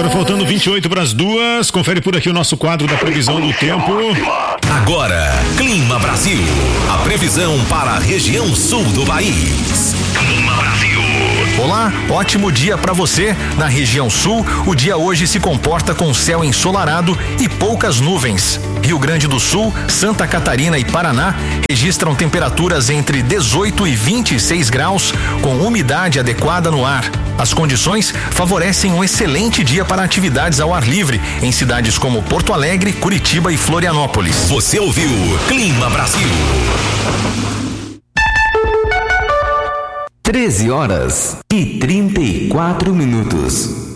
Agora faltando 28 para as 2, confere por aqui o nosso quadro da previsão do tempo. Agora, Clima Brasil, a previsão para a região sul do país. Clima Brasil. Olá, ótimo dia para você. Na região sul, o dia hoje se comporta com céu ensolarado e poucas nuvens. Rio Grande do Sul, Santa Catarina e Paraná registram temperaturas entre 18 e 26 graus, com umidade adequada no ar. As condições favorecem um excelente dia para atividades ao ar livre em cidades como Porto Alegre, Curitiba e Florianópolis. Você ouviu Clima Brasil. 13 horas e 34 minutos.